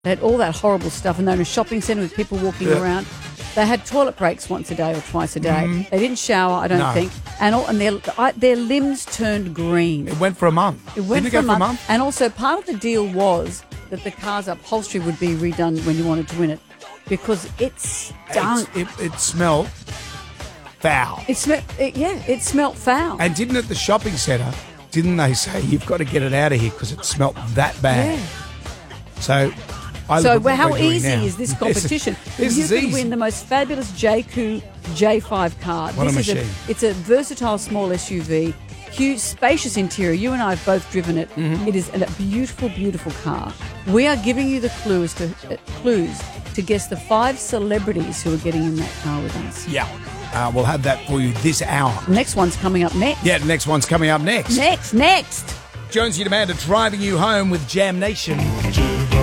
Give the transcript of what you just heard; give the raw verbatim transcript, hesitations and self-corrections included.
They had all that horrible stuff, and they're in a shopping centre with people walking Yeah. around. They had toilet breaks once a day or twice a day. Mhm. They didn't shower, I don't No. think, and all, and their I, their limbs turned green. It went for a month. It went Didn't for, it go a month. And also, part of the deal was that the car's upholstery would be redone when you wanted to win it, because it stunk. It's- It, it smelled foul. It smelled, it, yeah, it smelt foul. And didn't at the shopping centre, didn't they say, you've got to get it out of here because it smelt that bad? Yeah. So, I So, look at well, what how we're doing easy now. is this This- competition? This you is could easy. win the most fabulous J Q J five car. What a this is machine. it's a versatile small S U V, huge, spacious interior. You and I have both driven it. Mm-hmm. It is a beautiful, beautiful car. We are giving you the clues to uh, clues to guess the five celebrities who are getting in that car with us. Yeah. Uh, we'll have that for you this hour. The next one's coming up next. Yeah, the next one's coming up next. Next, next. Jonesy and Amanda driving you home with Jam Nation.